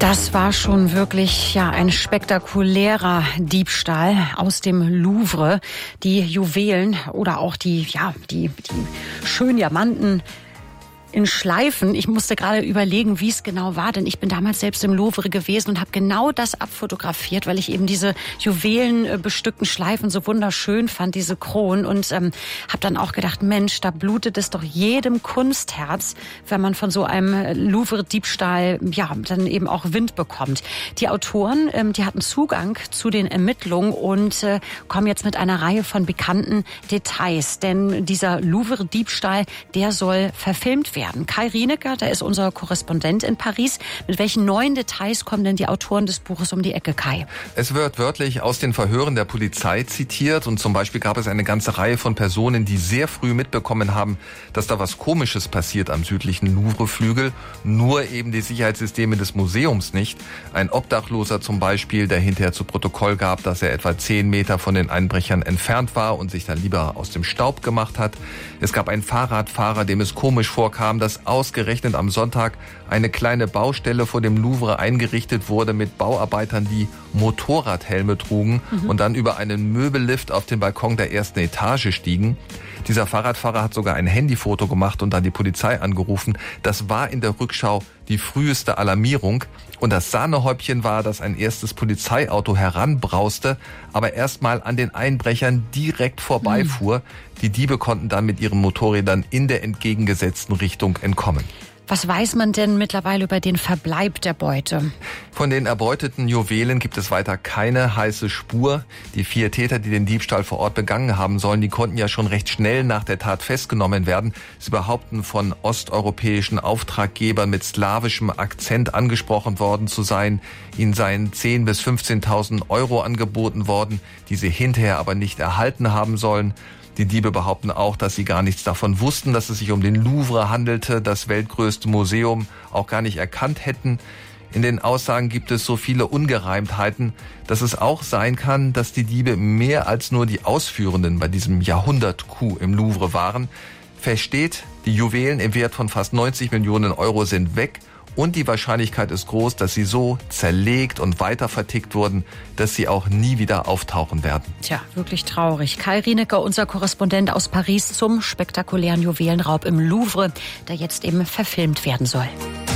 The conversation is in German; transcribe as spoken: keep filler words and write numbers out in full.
Das war schon wirklich ja ein spektakulärer Diebstahl aus dem Louvre. Die Juwelen oder auch die ja die die schönen Diamanten in Schleifen. Ich musste gerade überlegen, wie es genau war, denn ich bin damals selbst im Louvre gewesen und habe genau das abfotografiert, weil ich eben diese juwelenbestückten Schleifen so wunderschön fand, diese Kronen, und ähm, habe dann auch gedacht, Mensch, da blutet es doch jedem Kunstherz, wenn man von so einem Louvre-Diebstahl ja dann eben auch Wind bekommt. Die Autoren, ähm, die hatten Zugang zu den Ermittlungen und äh, kommen jetzt mit einer Reihe von bekannten Details, denn dieser Louvre-Diebstahl, der soll verfilmt werden. Kai Rienecke, der ist unser Korrespondent in Paris. Mit welchen neuen Details kommen denn die Autoren des Buches um die Ecke, Kai? Es wird wörtlich aus den Verhören der Polizei zitiert, und zum Beispiel gab es eine ganze Reihe von Personen, die sehr früh mitbekommen haben, dass da was Komisches passiert am südlichen Louvre-Flügel, nur eben die Sicherheitssysteme des Museums nicht. Ein Obdachloser zum Beispiel, der hinterher zu Protokoll gab, dass er etwa zehn Meter von den Einbrechern entfernt war und sich dann lieber aus dem Staub gemacht hat. Es gab einen Fahrradfahrer, dem es komisch vorkam, dass ausgerechnet am Sonntag eine kleine Baustelle vor dem Louvre eingerichtet wurde mit Bauarbeitern, die Motorradhelme trugen mhm. und dann über einen Möbellift auf den Balkon der ersten Etage stiegen. Dieser Fahrradfahrer hat sogar ein Handyfoto gemacht und dann die Polizei angerufen. Das war in der Rückschau die früheste Alarmierung. Und das Sahnehäubchen war, dass ein erstes Polizeiauto heranbrauste, aber erstmal an den Einbrechern direkt vorbeifuhr. Die Diebe konnten dann mit ihren Motorrädern in der entgegengesetzten Richtung entkommen. Was weiß man denn mittlerweile über den Verbleib der Beute? Von den erbeuteten Juwelen gibt es weiter keine heiße Spur. Die vier Täter, die den Diebstahl vor Ort begangen haben sollen, die konnten ja schon recht schnell nach der Tat festgenommen werden. Sie behaupten, von osteuropäischen Auftraggebern mit slawischem Akzent angesprochen worden zu sein. Ihnen seien zehntausend bis fünfzehntausend Euro angeboten worden, die sie hinterher aber nicht erhalten haben sollen. Die Diebe behaupten auch, dass sie gar nichts davon wussten, dass es sich um den Louvre handelte, das weltgrößte Museum, auch gar nicht erkannt hätten. In den Aussagen gibt es so viele Ungereimtheiten, dass es auch sein kann, dass die Diebe mehr als nur die Ausführenden bei diesem Jahrhundert-Coup im Louvre waren. Fest steht, die Juwelen im Wert von fast neunzig Millionen Euro sind weg. Und die Wahrscheinlichkeit ist groß, dass sie so zerlegt und weiter vertickt wurden, dass sie auch nie wieder auftauchen werden. Tja, wirklich traurig. Kai Rienecke, unser Korrespondent aus Paris, zum spektakulären Juwelenraub im Louvre, der jetzt eben verfilmt werden soll.